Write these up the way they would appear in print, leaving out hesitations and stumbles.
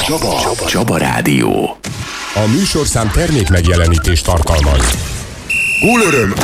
Csaba Rádió. A műsorszám termék megjelenítést tartalmaz. Gólöröm!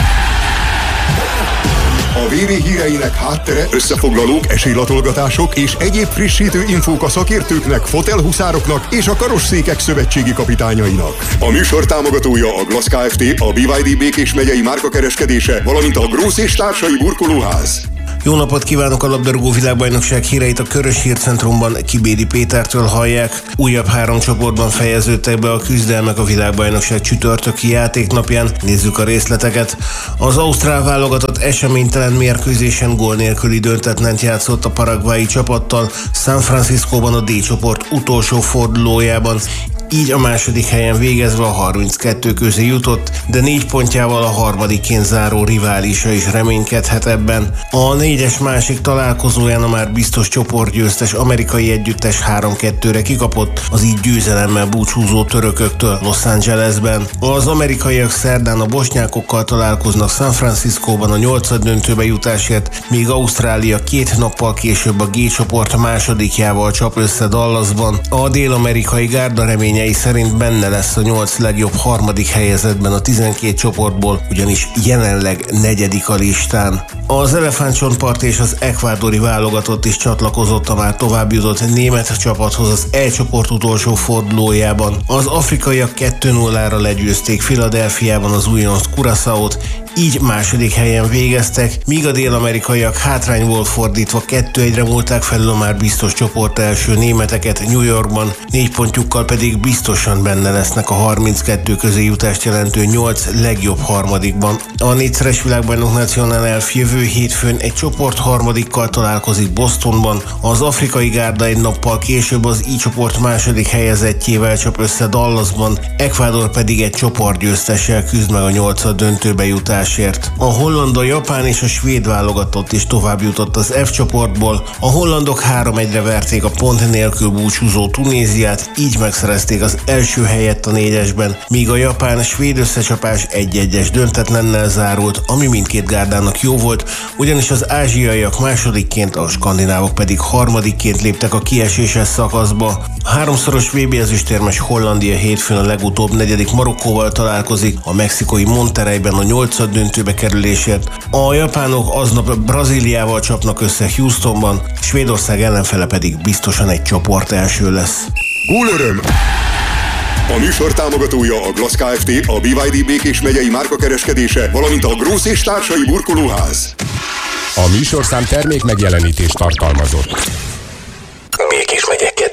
A VB híreinek háttere, összefoglalók, esélylatolgatások és egyéb frissítő infók a szakértőknek, fotelhuszároknak és a karosszékek szövetségi kapitányainak. A műsor támogatója a Glass Kft., a BYD Békés megyei márkakereskedése, valamint a Grósz és társai burkolóház. Jó napot kívánok! A labdarúgó világbajnokság híreit a Körös Hírcentrumban Kibédi Pétertől hallják. Újabb 3 csoportban fejeződtek be a küzdelmek a világbajnokság csütörtöki játéknapján. Nézzük a részleteket. Az ausztrál válogatott eseménytelen mérkőzésen gól nélküli döntetlent játszott a paraguayi csapattal San Franciscóban a D csoport utolsó fordulójában. Így a második helyen végezve a 32 közé jutott, de 4 pontjával a harmadikként záró riválisa is reménykedhet ebben. A 4-es másik találkozóján a már biztos csoportgyőztes amerikai együttes 3-2-re kikapott az így győzelemmel búcsúzó törököktől Los Angelesben. Az amerikaiak szerdán a bosnyákokkal találkoznak San Franciscóban a 8-döntőbe jutásért, míg Ausztrália 2 nappal később a G csoport másodikjával csap össze Dallasban. A dél-amerikai gárda reményei szerint benne lesz a 8 legjobb harmadik helyezettben a 12 csoportból, ugyanis jelenleg 4. a listán. Az elefántcsontpart és az ekvádori válogatott is csatlakozott a már továbbjutott német csapathoz az E csoport utolsó fordulójában. Az afrikaiak 2-0-ra legyőzték Philadelphiában az újonc Curaçaót, így második helyen végeztek, míg a dél-amerikaiak hátrányból fordítva 2-1-re múlták felül a már biztos csoport első németeket New Yorkban, 4 pontjukkal pedig biztosan benne lesznek a 32 közé jutást jelentő 8 legjobb harmadikban. A 4-szeres világbajnok Nacional Elf jövő hétfőn egy csoport harmadikkal találkozik Bostonban, az afrikai gárda egy nappal később az I csoport második helyezettjével csap össze Dallasban, Ecuador pedig egy csoportgyőztessel küzd meg a 8. döntőbe jutásért. A holland, a japán és a svéd válogatott is tovább jutott az F csoportból, a hollandok 3-1-re verték a pont nélkül búcsúzó Tunéziát, így megszerezték az első helyet a 4-esben, míg a japán-svéd összecsapás 1-1-es döntetlennel zárult, ami mindkét gárdának jó volt, ugyanis az ázsiaiak másodikként, a skandinávok pedig harmadikként léptek a kieséses szakaszba. A 3-szoros VB ezüstérmes Hollandia hétfőn a legutóbb 4. Marokkóval találkozik, a mexikói Monterreyben a 8. döntőbe kerülésért. A japánok aznap Brazíliával csapnak össze Houstonban, Svédország ellenfele pedig biztosan egy csoport első lesz. Gólöröm! A műsor támogatója a Glass Kft., a BYD Békés megyei márkakereskedése, valamint a Grósz és társai burkolóház. A műsorszám termék megjelenítést tartalmazott. Békés megye